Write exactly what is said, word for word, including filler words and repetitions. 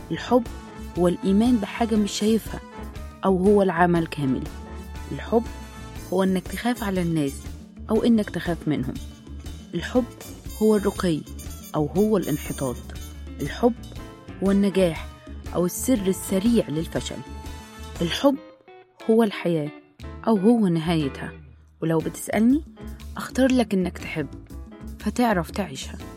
الحب هو الإيمان بحاجة مش شايفها، أو هو العمل كامل. الحب هو إنك تخاف على الناس أو إنك تخاف منهم. الحب هو الرقي أو هو الانحطاط. الحب هو النجاح أو السر السريع للفشل. الحب هو الحياة أو هو نهايتها. ولو بتسألني، أختار لك إنك تحب فتعرف تعيشها.